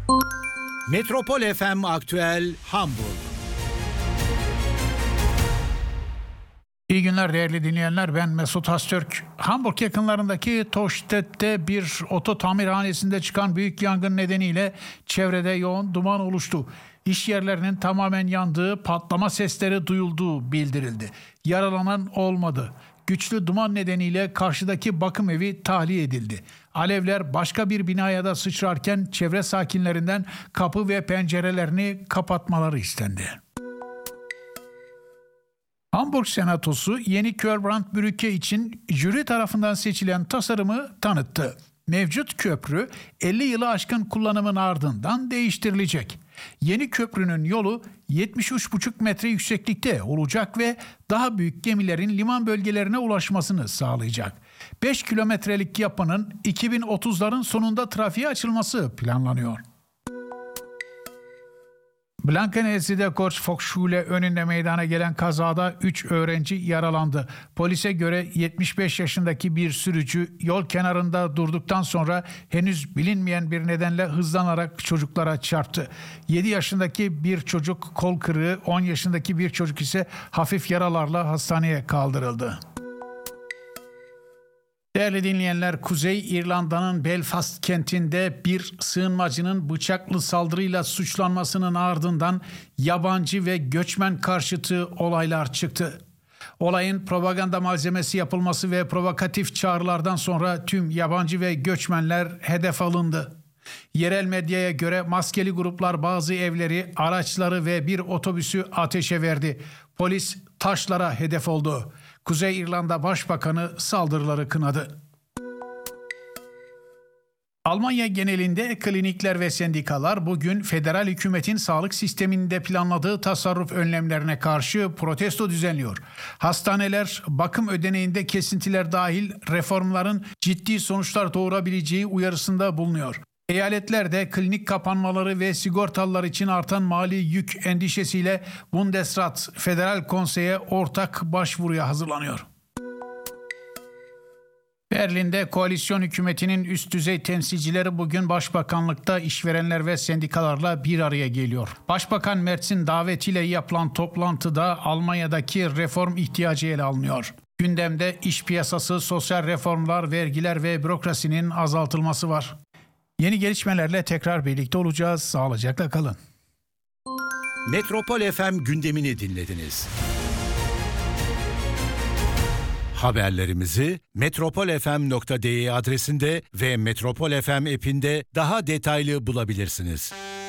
Metropol FM Aktüel Hamburg. İyi günler değerli dinleyenler, ben Mesut Hastürk. Hamburg yakınlarındaki Toştet'te bir oto tamirhanesinde çıkan büyük yangın nedeniyle çevrede yoğun duman oluştu. İş yerlerinin tamamen yandığı, patlama sesleri duyulduğu bildirildi. Yaralanan olmadı. Güçlü duman nedeniyle karşıdaki bakım evi tahliye edildi. Alevler başka bir binaya da sıçrarken çevre sakinlerinden kapı ve pencerelerini kapatmaları istendi. Hamburg Senatosu yeni Kölbrandbrücke için jüri tarafından seçilen tasarımı tanıttı. Mevcut köprü 50 yılı aşkın kullanımın ardından değiştirilecek. Yeni köprünün yolu 73,5 metre yükseklikte olacak ve daha büyük gemilerin liman bölgelerine ulaşmasını sağlayacak. 5 kilometrelik yapının 2030'ların sonunda trafiğe açılması planlanıyor. Blankenese Volksschule önünde meydana gelen kazada 3 öğrenci yaralandı. Polise göre 75 yaşındaki bir sürücü yol kenarında durduktan sonra henüz bilinmeyen bir nedenle hızlanarak çocuklara çarptı. 7 yaşındaki bir çocuk kol kırığı, 10 yaşındaki bir çocuk ise hafif yaralarla hastaneye kaldırıldı. Değerli dinleyenler, Kuzey İrlanda'nın Belfast kentinde bir sığınmacının bıçaklı saldırıyla suçlanmasının ardından yabancı ve göçmen karşıtı olaylar çıktı. Olayın propaganda malzemesi yapılması ve provokatif çağrılardan sonra tüm yabancı ve göçmenler hedef alındı. Yerel medyaya göre maskeli gruplar bazı evleri, araçları ve bir otobüsü ateşe verdi. Polis taşlara hedef oldu. Kuzey İrlanda Başbakanı saldırıları kınadı. Almanya genelinde klinikler ve sendikalar bugün federal hükümetin sağlık sisteminde planladığı tasarruf önlemlerine karşı protesto düzenliyor. Hastaneler bakım ödeneğinde kesintiler dahil reformların ciddi sonuçlar doğurabileceği uyarısında bulunuyor. Eyaletler de klinik kapanmaları ve sigortalılar için artan mali yük endişesiyle Bundesrat Federal Konsey'e ortak başvuruya hazırlanıyor. Berlin'de koalisyon hükümetinin üst düzey temsilcileri bugün başbakanlıkta işverenler ve sendikalarla bir araya geliyor. Başbakan Merz'in davetiyle yapılan toplantıda Almanya'daki reform ihtiyacı ele alınıyor. Gündemde iş piyasası, sosyal reformlar, vergiler ve bürokrasinin azaltılması var. Yeni gelişmelerle tekrar birlikte olacağız. Sağlıcakla kalın. Metropol FM gündemini dinlediniz. Haberlerimizi metropolfm.de adresinde ve Metropol FM app'inde daha detaylı bulabilirsiniz.